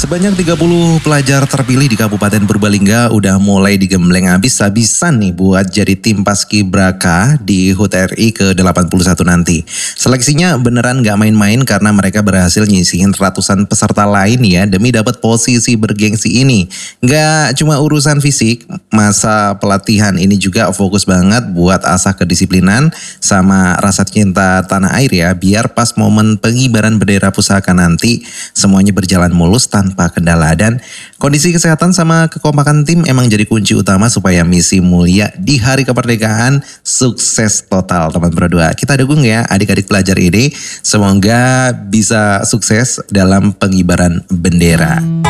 Sebanyak 30 pelajar terpilih di Kabupaten Purbalingga udah mulai digembleng habis-habisan nih buat jadi tim Paskibraka di HUT RI ke-81 nanti. Seleksinya beneran gak main-main karena mereka berhasil nyisihin ratusan peserta lain ya demi dapat posisi bergengsi ini. Gak cuma urusan fisik, masa pelatihan ini juga fokus banget buat asah kedisiplinan sama rasa cinta tanah air ya, biar pas momen pengibaran bendera pusaka nanti semuanya berjalan mulus tanpa kendala, dan kondisi kesehatan sama kekompakan tim emang jadi kunci utama supaya misi mulia di hari kemerdekaan sukses total teman berdua. Kita dukung ya adik-adik pelajar ini, semoga bisa sukses dalam pengibaran bendera.